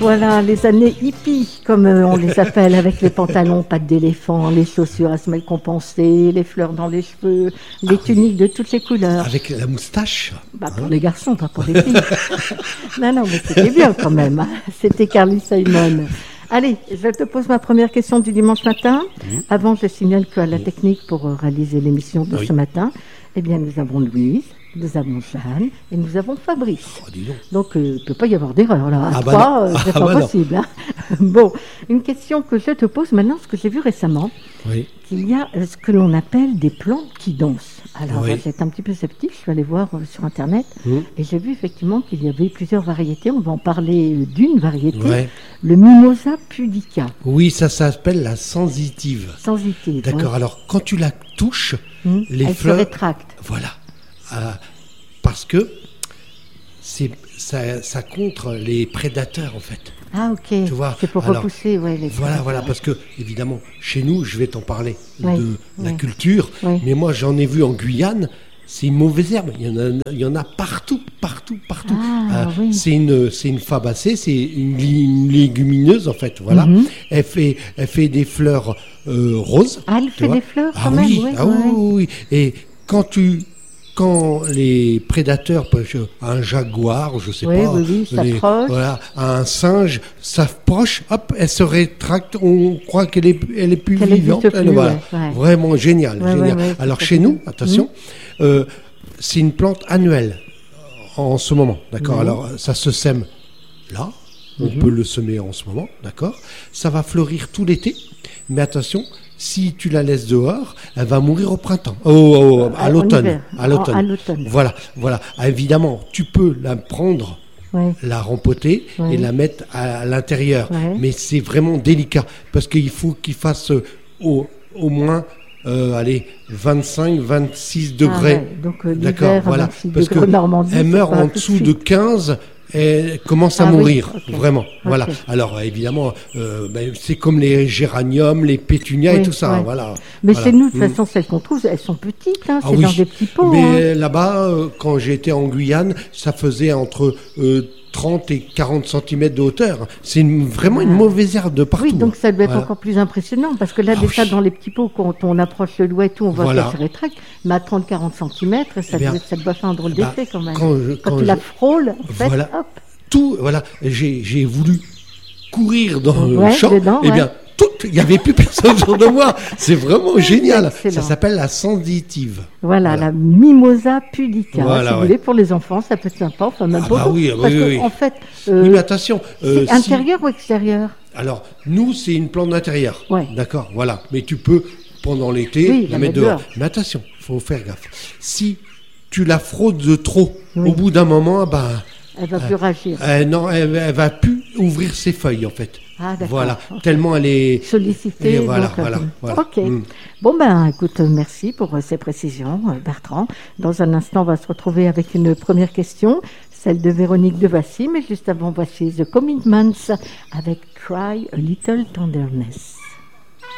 Voilà, les années hippies, comme on les appelle, avec les pantalons pattes d'éléphant, les chaussures à semelles compensées, les fleurs dans les cheveux, les tuniques de toutes les couleurs. Avec la moustache. Pour les garçons, pas pour les filles. non, mais c'était bien quand même. Hein. C'était Carly Simon. Allez, je te pose ma première question du dimanche matin. Avant, je signale qu'à la technique pour réaliser l'émission de ce matin, eh bien, nous avons Louise, nous avons Jeanne et nous avons Fabrice. Donc, il ne peut pas y avoir d'erreur là. À trois, c'est pas possible. Hein. Bon, une question que je te pose maintenant, ce que j'ai vu récemment, qu'il y a ce que l'on appelle des plantes qui dansent. Alors, j'étais un petit peu sceptique, je suis allée voir sur Internet et j'ai vu effectivement qu'il y avait plusieurs variétés. On va en parler d'une variété, le Mimosa pudica. Oui, ça s'appelle la sensitive. Sensitive. D'accord, alors quand tu la touches, les elle fleurs... se rétracte. Voilà. Parce que ça contre les prédateurs en fait. Ah ok, tu vois, c'est pour repousser les prédateurs. Voilà, parce que évidemment, chez nous, je vais t'en parler de la culture, mais moi j'en ai vu en Guyane, c'est une mauvaise herbe, il y en a partout. C'est une fabacée, c'est une légumineuse en fait, voilà. Elle fait des fleurs roses. Ah, elle fait des fleurs quand même, oui. Et quand les prédateurs, un jaguar, je sais pas, voilà, un singe s'approche, hop, elle se rétracte, on croit qu'elle est plus vivante. Vraiment génial. Alors chez nous, attention, c'est une plante annuelle en ce moment, d'accord. Alors ça se sème là, on peut le semer en ce moment, d'accord. Ça va fleurir tout l'été, mais attention. Si tu la laisses dehors, elle va mourir au printemps, à l'automne. À l'automne. Voilà. Évidemment, tu peux la prendre, la rempoter et la mettre à l'intérieur. Mais c'est vraiment délicat parce qu'il faut qu'il fasse au moins 25, 26 degrés. Donc d'accord, voilà. Parce qu'elle meurt en dessous de 15. Elle commence à mourir, vraiment. Voilà. Alors évidemment, c'est comme les géraniums, les pétunias et tout ça. Voilà. Mais chez nous, de toute façon, celles qu'on trouve, elles sont petites. Hein, c'est dans des petits pots. Mais là-bas, quand j'ai été en Guyane, ça faisait entre 30 et 40 cm de hauteur. C'est vraiment une mauvaise herbe de partout. Oui, donc ça doit être encore plus impressionnant, parce que là, déjà, dans les petits pots, quand on approche le doigt et tout, on voit qu'elle se rétracte, mais à 30-40 cm, ça doit faire un drôle d'effet quand même. Quand tu la frôles, en fait, hop. Tout, j'ai voulu courir dans le champ, et bien, il n'y avait plus personne autour de moi. C'est vraiment génial. Ça s'appelle la sensitive. Voilà, la Mimosa pudica. Si vous voulez, pour les enfants, ça peut être sympa. Enfin, même pour vous. Parce qu'en fait, mais attention. C'est intérieur ou extérieur ? Alors, nous, c'est une plante d'intérieur. D'accord, voilà. Mais tu peux, pendant l'été, la mettre dehors. Mais attention, il faut faire gaffe. Si tu la fraudes de trop, au bout d'un moment, elle va plus réagir. Non, elle va plus ouvrir ses feuilles, en fait. Ah, d'accord. Voilà, tellement elle est sollicitée. Voilà. Ok. Bon, écoute, merci pour ces précisions, Bertrand. Dans un instant, on va se retrouver avec une première question, celle de Véronique Devassy, mais juste avant, voici The Commitments avec Try a Little Tenderness.